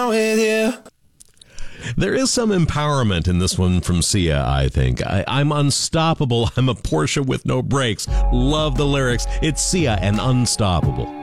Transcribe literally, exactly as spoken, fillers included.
with you. There is some empowerment in this one from Sia, I think. I, I'm unstoppable. I'm a Porsche with no brakes. Love the lyrics. It's Sia and Unstoppable.